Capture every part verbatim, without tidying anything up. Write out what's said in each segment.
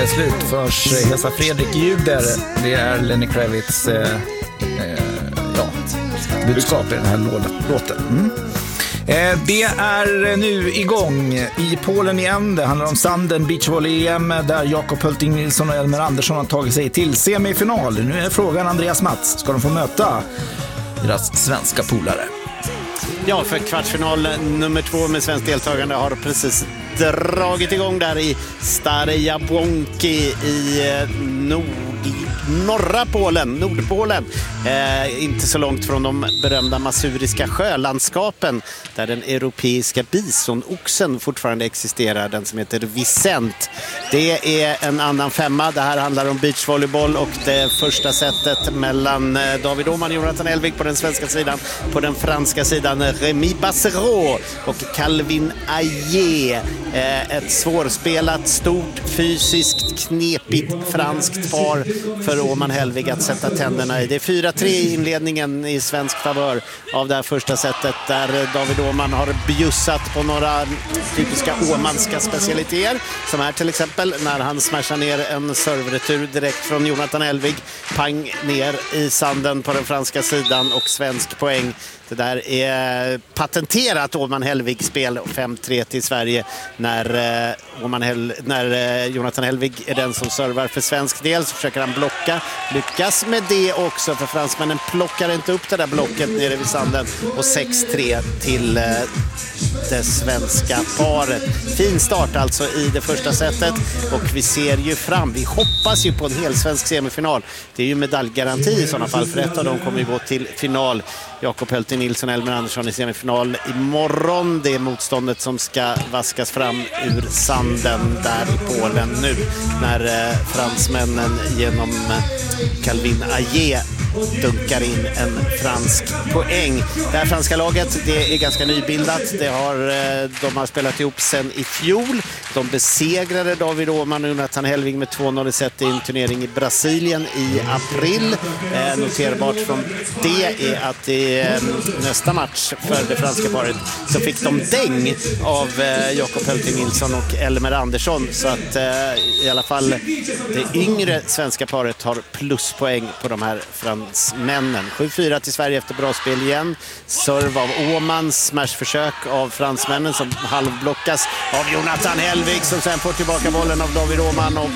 eh, slutförs eh, hälsa Fredrik Juder. Det är Lenny Kravitz eh, eh, ja, budskap i den här låten. Mm. Eh, det är nu igång i Polen igen. Det handlar om Sanden beachvolley-E M där Jakob Hulting Nilsson och Elmer Andersson har tagit sig till semifinal. Nu är frågan Andreas Mats. Ska de få möta deras svenska polare? Ja, för kvartsfinal nummer två med svensk deltagande har precis dragit igång där i Stare Jabłonki i nord, norra Polen, Nordpolen. Eh, inte så långt från de berömda masuriska sjölandskapen där den europeiska bisonoxen fortfarande existerar, den som heter Vicent. Det är en annan femma. Det här handlar om beachvolleyboll och det första sättet mellan David Åhman och Jonathan Elvig på den svenska sidan, på den franska sidan Rémi Bassero och Calvin Ayer. Eh, ett svårspelat, stort, fysiskt, knepigt franskt par för Åhman Helvig att sätta tänderna i. Det är fyra tre i inledningen i svensk favör av det här första sättet där David Åhman har bjussat på några typiska åmanska specialiteter som är till exempel när han smashar ner en serveretur direkt från Jonathan Elvig, pang ner i sanden på den franska sidan och svensk poäng. Det där är patenterat Åhman Helvig spel, fem tre till Sverige när, eh, Åhman Hel- när eh, Jonathan Helvig är den som servar för svensk del, så försöker han blocka. Lyckas med det också, för fransmännen plockar inte upp det där blocket nere vid sanden, och sex tre till eh, det svenska paret. Fin start alltså i det första sättet och vi ser ju fram, vi hoppas ju på en hel svensk semifinal. Det är ju medaljgaranti i sådana fall, för ett av dem kommer ju gå till final. Jakob Hulting Nilsson och Elmer Andersson i semifinal imorgon. Det är motståndet som ska vaskas fram ur sanden där i Polen nu när eh, fransmännen genom eh, Calvin Ayer dunkar in en fransk poäng. Det här franska laget, det är ganska nybildat. Det har, de har spelat ihop sen i fjol. De besegrade David Åhman och Jonathan Helvig med två noll i set i en turnering i Brasilien i april. Eh, noterbart från det är att i eh, nästa match för det franska paret så fick de däng av eh, Jakob Hulting Nilsson och Elmer Andersson. Så att eh, i alla fall det yngre svenska paret har pluspoäng på de här fransmännen. sju fyra till Sverige efter bra spel igen. Serv av Åhman, smashförsök av fransmännen som halvblockas av Jonathan Helvig som sen får tillbaka bollen av David Åhman och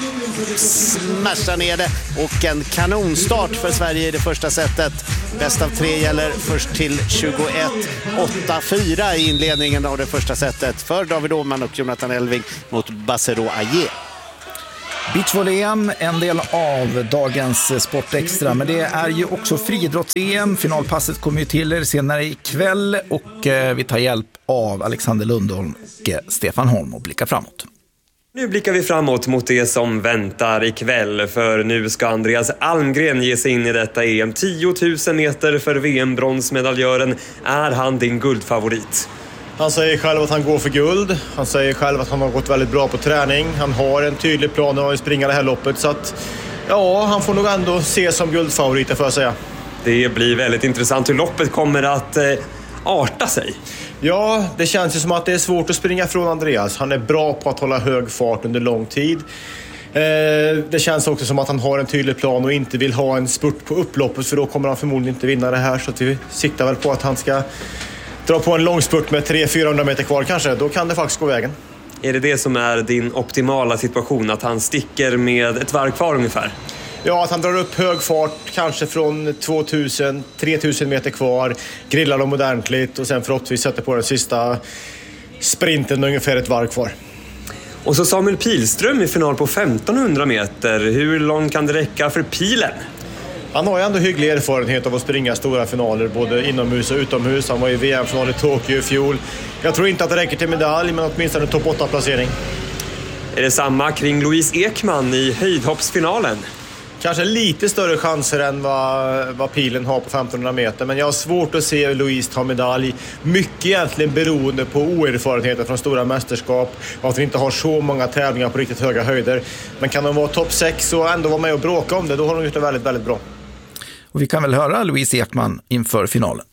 smashar ner det. Och en kanonstart för Sverige i det första setet. Bäst av tre gäller först till tjugoett åtta fyra i inledningen av det första setet för David Åhman och Jonathan Helvig mot Bassero Ayer. Beachvolley-E M, en del av dagens Sportextra, men det är ju också friidrotts-E M. Finalpasset kommer ju till er senare ikväll och eh, vi tar hjälp av Alexander Lundholm och eh, Stefan Holm och blickar framåt. Nu blickar vi framåt mot det som väntar ikväll, för nu ska Andreas Almgren ge sig in i detta E M. tio tusen meter för V M-bronsmedaljören. Är han din guldfavorit? Han säger själv att han går för guld. Han säger själv att han har gått väldigt bra på träning. Han har en tydlig plan att springa det här loppet. Så att, ja, han får nog ändå se som guldfavoriter, för att säga. Det blir väldigt intressant hur loppet kommer att eh, arta sig. Ja, det känns ju som att det är svårt att springa från Andreas. Han är bra på att hålla hög fart under lång tid. Eh, det känns också som att han har en tydlig plan och inte vill ha en spurt på upploppet, för då kommer han förmodligen inte vinna det här. Så att vi siktar väl på att han ska dra på en långspurt med tre till fyrahundra meter kvar kanske. Då kan det faktiskt gå vägen. Är det det som är din optimala situation? Att han sticker med ett varv kvar ungefär? Ja, att han drar upp hög fart kanske från tvåtusen till tre tusen meter kvar. Grillar dem ordentligt och sen förhoppningsvis sätter på den sista sprinten med ungefär ett varv kvar. Och så Samuel Pilström i final på femtonhundra meter. Hur långt kan det räcka för Pilen? Han har ju ändå hygglig erfarenhet av att springa stora finaler både inomhus och utomhus. Han var i V M-final i Tokyo i fjol. Jag tror inte att det räcker till medalj, men åtminstone topp åtta-placering. Är det samma kring Louise Ekman i höjdhoppsfinalen? Kanske lite större chanser än vad, vad Pilen har på femtonhundra meter. Men jag har svårt att se Louise ta medalj. Mycket egentligen beroende på oerfarenheten från stora mästerskap. Och att vi inte har så många tävlingar på riktigt höga höjder. Men kan de vara topp sex och ändå vara med och bråka om det, då har de gjort det väldigt, väldigt bra. Och vi kan väl höra Louise Ekman inför finalen.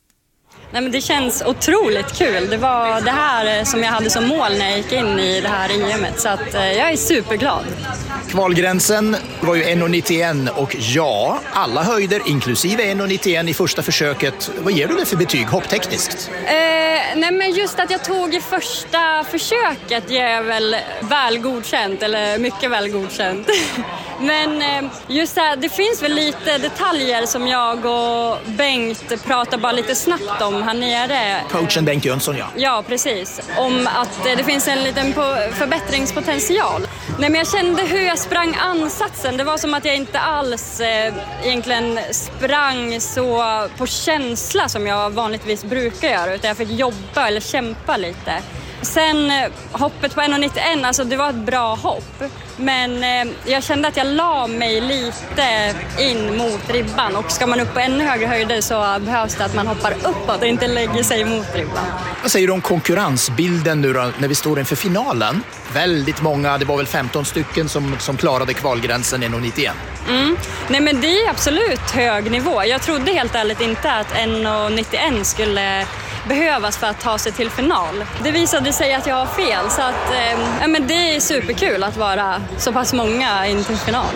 Nej, men det känns otroligt kul. Det var det här som jag hade som mål när jag gick in i det här E M:et. Så att, eh, jag är superglad. Kvalgränsen var ju en komma nittioen och ja, alla höjder inklusive en komma nittioen i första försöket. Vad ger du det för betyg hopptekniskt? Eh, nej men just att jag tog i första försöket ger jag väl väl godkänt eller mycket väl godkänt. Men eh, just det här, det finns väl lite detaljer som jag och Bengt pratar bara lite snabbt om här nere. Coachen Bengt Jönsson, ja. Ja, precis. Om att eh, det finns en liten po- förbättringspotential. Nej, men jag kände hur jag sprang ansatsen. Det var som att jag inte alls eh, egentligen sprang så på känsla som jag vanligtvis brukar göra. Utan jag fick jobba eller kämpa lite. Sen eh, hoppet på en komma nittioen, alltså det var ett bra hopp. Men eh, jag kände att jag la mig lite in mot ribban. Och ska man upp på ännu högre höjder så behövs det att man hoppar uppåt och inte lägger sig mot ribban. Vad säger du om konkurrensbilden nu då, när vi står inför finalen? Väldigt många, det var väl femton stycken som, som klarade kvalgränsen en komma nittioen. Mm. Nej men det är absolut hög nivå. Jag trodde helt ärligt inte att en komma nittioen skulle behövas för att ta sig till final. Det visade sig att jag har fel, så att, eh, men det är superkul att vara så pass många in till final.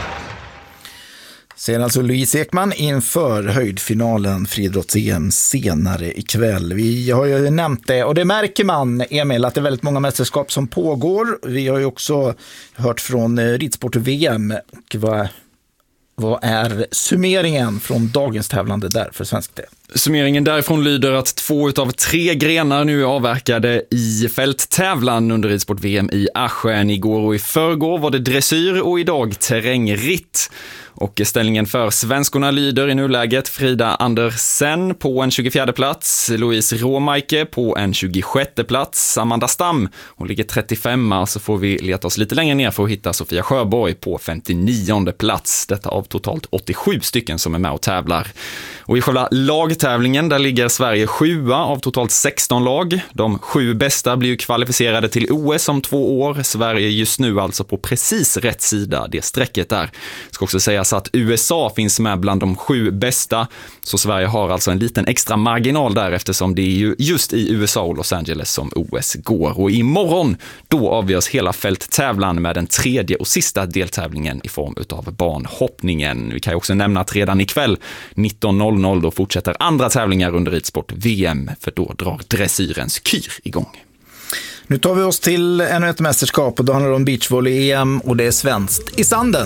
Sen alltså Louise Ekman inför höjdfinalen friidrotts-E M senare ikväll. Vi har ju nämnt det och det märker man, Emil, att det är väldigt många mästerskap som pågår. Vi har ju också hört från ridsport-V M och vad Vad är summeringen från dagens tävlande där för svensk del? Summeringen därifrån lyder att två utav tre grenar nu är avverkade i fälttävlan under ridsport-V M i Aschen. Igår och i förrgår var det dressyr och idag terrängritt. Och ställningen för svenskorna lyder i nuläget Frida Andersen på en tjugofjärde plats, Louise Råmaike på en tjugosjätte plats, Amanda Stam, hon ligger trettiofemma, så får vi leta oss lite längre ner för att hitta Sofia Sjöborg på femtionionde plats. Detta av totalt åttiosju stycken som är med och tävlar. Och i själva lagtävlingen där ligger Sverige sjua av totalt sexton lag. De sju bästa blir ju kvalificerade till O S om två år. Sverige just nu alltså på precis rätt sida, det strecket där. Ska också säga så att U S A finns med bland de sju bästa, så Sverige har alltså en liten extra marginal där eftersom det är ju just i U S A och Los Angeles som O S går. Och imorgon då avgörs hela fälttävlan med den tredje och sista deltävlingen i form utav banhoppningen. Vi kan ju också nämna att redan ikväll nitton noll noll då fortsätter andra tävlingar under ridsport-V M, för då drar dressyrens kyr igång. Nu tar vi oss till ännu ett mästerskap och då handlar det om beachvolley-E M och det är svenskt i sanden.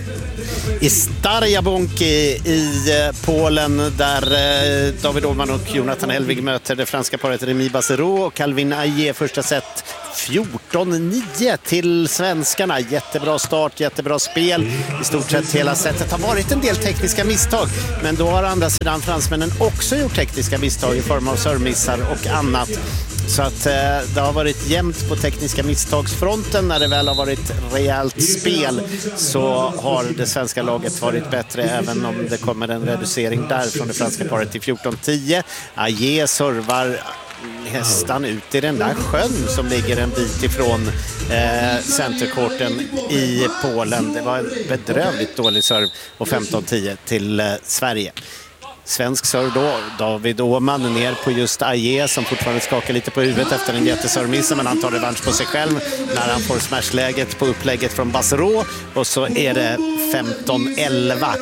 I Stara Jablonki i Polen där David Åhman och Jonathan Helvig möter det franska paret Remy Bassero och Calvin Aie. Första set fjorton nio till svenskarna. Jättebra start, jättebra spel. I stort sett hela setet har varit en del tekniska misstag, men då har andra sidan fransmännen också gjort tekniska misstag i form av servmissar och annat. Så att eh, det har varit jämnt på tekniska misstagsfronten. När det väl har varit rejält spel så har det svenska laget varit bättre, även om det kommer en reducering där från det franska paret till fjorton tio. Aie servar hästan ut i den där sjön som ligger en bit ifrån eh, centercourten i Polen. Det var en bedrövligt dålig serv och femton tio till eh, Sverige. Svensk serv då, David Åhman ner på just Aie som fortfarande skakar lite på huvudet efter en jätteservmiss, men han tar revansch på sig själv när han får smashläget på upplägget från Bassero, och så är det femton elva.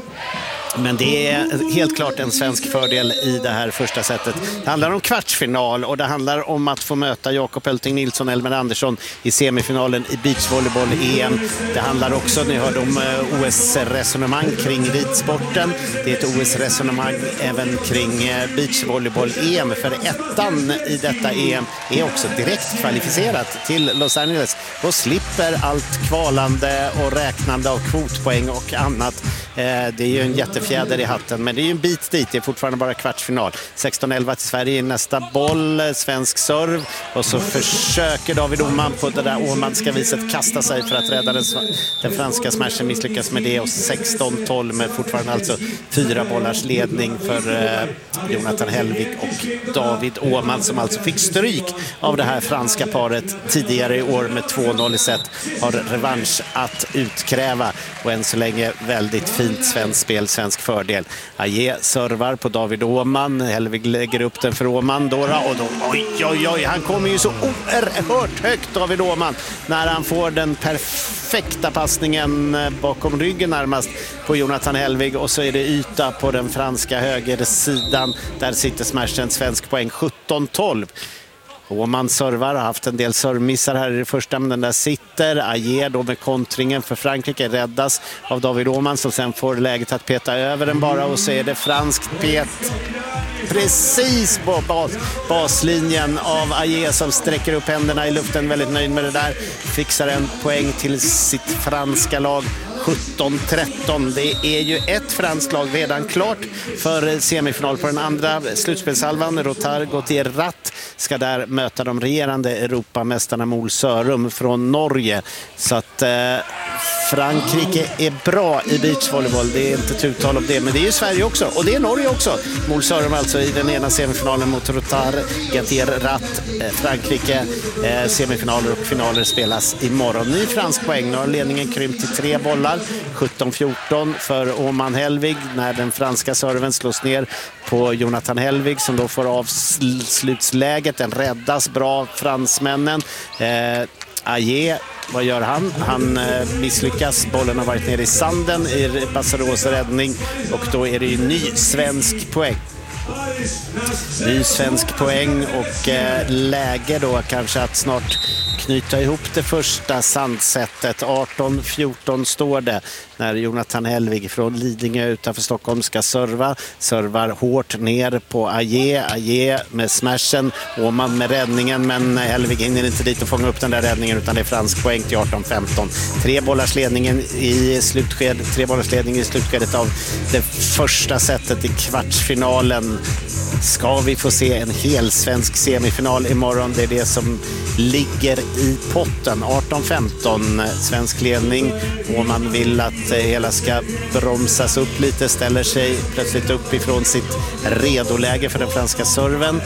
Men det är helt klart en svensk fördel i det här första setet. Det handlar om kvartsfinal och det handlar om att få möta Jakob Hölting Nilsson och Elmer Andersson i semifinalen i beachvolleyboll-E M. Det handlar också, ni hörde om O S-resonemang kring ridsporten. Det är ett O S-resonemang även kring beachvolleyboll-E M. För ettan i detta E M är också direkt kvalificerat till Los Angeles och slipper allt kvalande och räknande av kvotpoäng och annat. Det är ju en jättefjäder i hatten, men det är ju en bit dit. Det är fortfarande bara kvartsfinal. sexton elva till Sverige i nästa boll. Svensk serv. Och så försöker David Åhman på det där åhmanska viset kasta sig för att rädda den, den franska smashen. Misslyckas med det. Och sexton tolv med fortfarande alltså fyra bollars ledning för eh, Jonathan Helvig och David Åhman, som alltså fick stryk av det här franska paret tidigare i år med två noll i set. Har revansch att utkräva. Och än så länge väldigt fint svenskt spel, svensk fransk fördel. Aje servar på David Åhman. Hellvig lägger upp den för Åhman. Dora, och då, oj, oj, oj, han kommer ju så oerhört högt, David Åhman, när han får den perfekta passningen bakom ryggen närmast på Jonathan Hellvig, och så är det yta på den franska högersidan. Där sitter smashen, svensk poäng sjutton tolv. Åhman servar, har haft en del servmissar här i det första, men den där sitter. Aje då med kontringen för Frankrike räddas av David Åhman, som sen får läget att peta över den bara, och så är det franskt pet precis på bas, baslinjen av Aje, som sträcker upp händerna i luften, väldigt nöjd med det där. Fixar en poäng till sitt franska lag. sjutton tretton. Det är ju ett franskt lag redan klart för semifinal på den andra slutspelshalvan. Rotard Gauthier Ratt ska där möta de regerande Europamästarna Mol Sørum från Norge. Så att eh, Frankrike är bra i beachvolleyboll. Det är inte tuttal om det, men det är ju Sverige också. Och det är Norge också. Mol Sørum alltså i den ena semifinalen mot Rotard Gauthier Ratt. Eh, Frankrike, eh, semifinaler och finaler spelas imorgon. Ny fransk poäng. Nu har ledningen krympt till tre bollar. sjutton fjorton för Åhman Hellvig när den franska serven slås ner på Jonathan Hellvig, som då får avslutsläget. Den räddas bra, fransmännen. Eh, Aje, vad gör han? Han eh, misslyckas. Bollen har varit nere i sanden i Basseros räddning, och då är det ju ny svensk poäng. Ny svensk poäng och eh, läge då kanske att snart knyta ihop det första sandsättet. arton fjorton står det när Jonathan Hellvig från Lidingö utanför Stockholm ska serva. Servar hårt ner på Aje. Aje med smashen. Åhman med räddningen, men Hellvig hinner inte dit och fånga upp den där räddningen, utan det är fransk poäng till arton femton. Tre bollars ledningen i slutskedet, tre bollars ledning i slutskedet av det första sättet i kvartsfinalen. Ska vi få se en hel svensk semifinal imorgon? Det är det som ligger i potten. arton femton svensk ledning, och man vill att hela ska bromsas upp lite, ställer sig plötsligt upp ifrån sitt redoläge för den franska serven.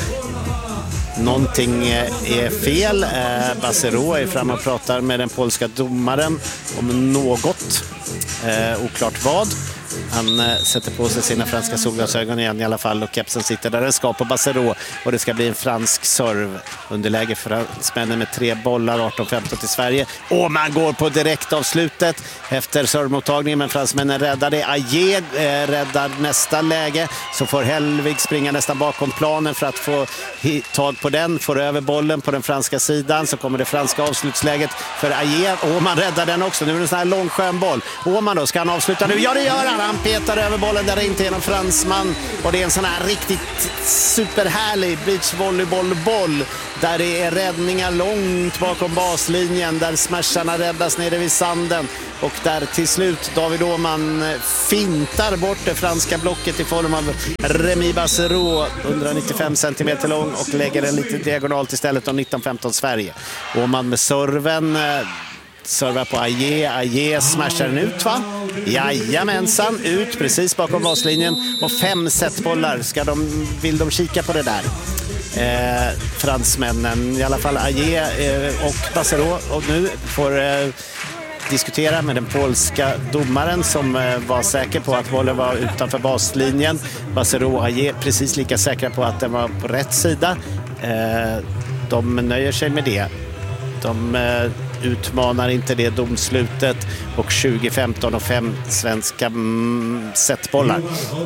Någonting är fel. Bassero är framme och pratar med den polska domaren om något. Eh, oklart vad. Han eh, sätter på sig sina franska solglasögon igen i alla fall, och kepsen sitter där den ska på Bassero, och det ska bli en fransk serv. Underläge för fransmännen med tre bollar, arton femton till Sverige. Och man går på direktavslutet efter servmottagningen, men fransmännen räddar det. Aje eh, räddar nästa läge, så får Hellvig springa nästan bakom planen för att få tag på den, får över bollen på den franska sidan, så kommer det franska avslutsläget för Aje, och man räddar den också. Nu är det en sån här lång skön boll. Och man då ska han avsluta nu. Ja, det gör han. Han petar över bollen där det inte är någon fransman, och det är en sån här riktigt superhärlig beachvolleybollboll där det är räddningar långt bakom baslinjen, där smasharna räddas nere vid sanden, och där till slut David Åhman fintar bort det franska blocket i form av Remy Bassero, etthundranittiofem centimeter lång, och lägger den lite diagonalt istället om nitton femton Sverige. Åhman med serven servar på Aje. Aje smashar den ut, va? Jajamensan, ut precis bakom baslinjen, och fem setbollar. Ska de, vill de kika på det där? Eh, fransmännen, i alla fall Aje eh, och Bassero, och nu får eh, diskutera med den polska domaren som eh, var säker på att bollen var utanför baslinjen. Bassero och Aje precis lika säkra på att den var på rätt sida. Eh, de nöjer sig med det. De eh, utmanar inte det domslutet, och tjugo femton och fem svenska mm, setbollar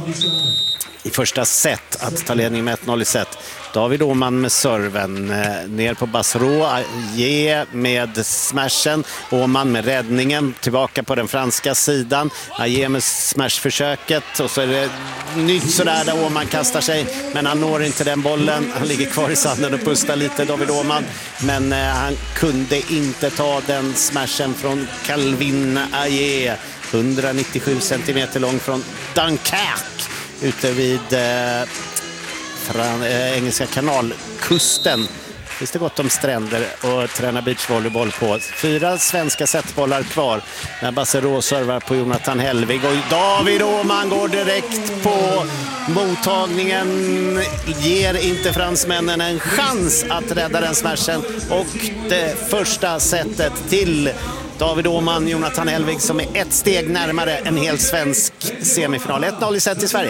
i första set att ta ledning med ett noll i set. David Åhman med serven, eh, ner på Bassero, Aje med smashen, Åhman med räddningen, tillbaka på den franska sidan, Aje med smashförsöket, och så är det nytt sådär där Åhman kastar sig, men han når inte den bollen, han ligger kvar i sanden och pustar lite, David Åhman, men eh, han kunde inte ta den smashen från Calvin Aje, etthundranittiosju centimeter lång från Dunkerque ute vid eh, Från äh, Engelska kanalkusten. Finns det gott om stränder och träna beachvolleyboll på. Fyra svenska setbollar kvar när Bassero servar på Jonathan Hellvig, och David Åhman går direkt på mottagningen, ger inte fransmännen en chans att rädda den smashen, och det första setet till David Åhman, Jonathan Elvig som är ett steg närmare en helt svensk semifinal. ett noll i set till Sverige.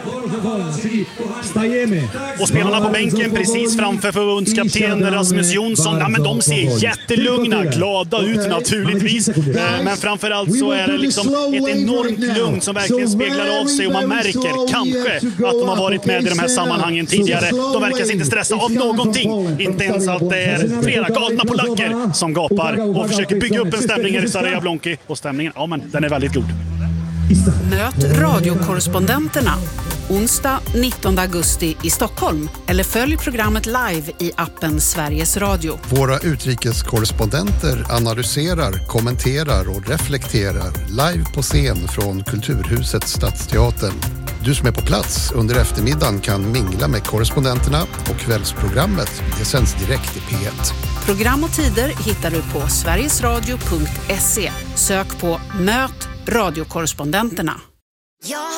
Och spelarna på bänken precis framför förbundskapten Rasmus Jonsson, ja, men de ser jättelugna, glada ut naturligtvis. Men framförallt så är det liksom ett enormt lugn som verkligen speglar av sig, och man märker kanske att de har varit med i de här sammanhangen tidigare. De verkar inte stressa av någonting, inte ens att det är flera galna polacker som gapar och försöker bygga upp en stämning i Stara Jablonki. Och stämningen, ja men den är väldigt god. Möt radiokorrespondenterna onsdag nittonde augusti i Stockholm, eller följ programmet live i appen Sveriges Radio. Våra utrikeskorrespondenter analyserar, kommenterar och reflekterar live på scen från Kulturhuset Stadsteatern. Du som är på plats under eftermiddagen kan mingla med korrespondenterna, och kvällsprogrammet det sänds direkt i P ett. Program och tider hittar du på sverigesradio punkt se. Sök på Möt radiokorrespondenterna.